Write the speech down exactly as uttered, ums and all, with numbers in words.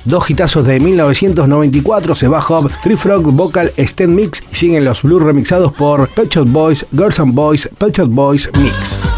Dos hitazos de mil novecientos noventa y cuatro, se va Hop, Tree Frog Vocal Extend Mix y siguen los blues remixados por Pet Shop Boys, Girls and Boys, Pet Shop Boys Mix.